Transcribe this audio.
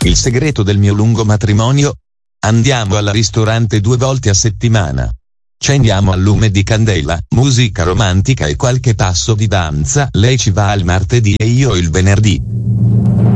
Il segreto del mio lungo matrimonio? Andiamo al ristorante 2 volte a settimana. Ceniamo al lume di candela, musica romantica e qualche passo di danza. Lei ci va il martedì e io il venerdì.